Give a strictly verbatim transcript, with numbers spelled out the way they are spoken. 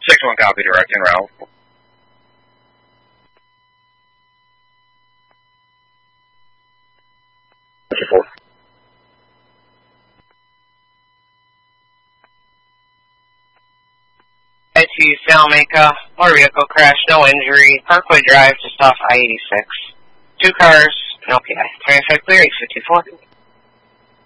six one copy, directing route. I two Salamaker, motor vehicle crash, no injury, Parkway Drive, just off I eighty-six. Two cars, no P I. twenty-five clear, eight fifty-four.